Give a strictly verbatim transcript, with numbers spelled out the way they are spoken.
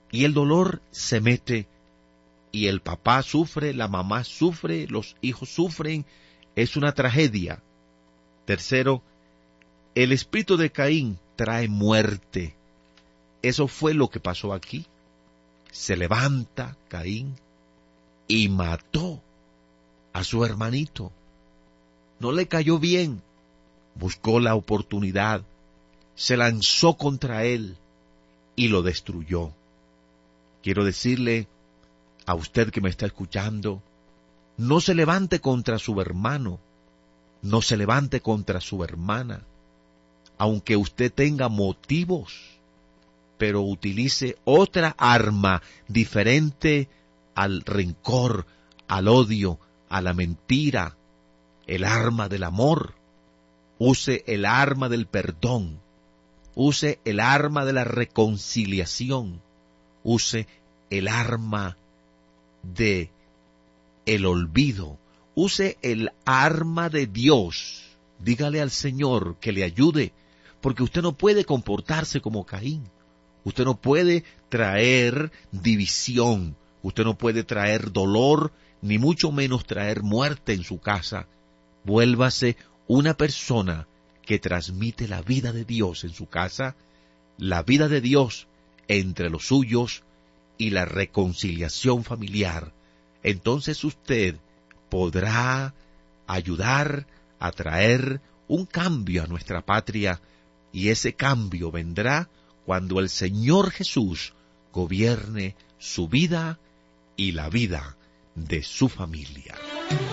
y el dolor se mete, y el papá sufre, la mamá sufre, los hijos sufren, es una tragedia. Tercero, el espíritu de Caín trae muerte. Eso fue lo que pasó aquí. Se levanta Caín y mató a su hermanito. No le cayó bien, buscó la oportunidad, se lanzó contra él y lo destruyó. Quiero decirle a usted que me está escuchando, no se levante contra su hermano, no se levante contra su hermana, aunque usted tenga motivos, pero utilice otra arma diferente al rencor, al odio, a la mentira, el arma del amor. Use el arma del perdón, use el arma de la reconciliación, use el arma de el olvido, use el arma de Dios. Dígale al Señor que le ayude, porque usted no puede comportarse como Caín. Usted no puede traer división, usted no puede traer dolor, ni mucho menos traer muerte en su casa. Vuélvase una persona que transmite la vida de Dios en su casa, la vida de Dios entre los suyos y la reconciliación familiar. Entonces usted podrá ayudar a traer un cambio a nuestra patria, y ese cambio vendrá cuando el Señor Jesús gobierne su vida y la vida de su familia.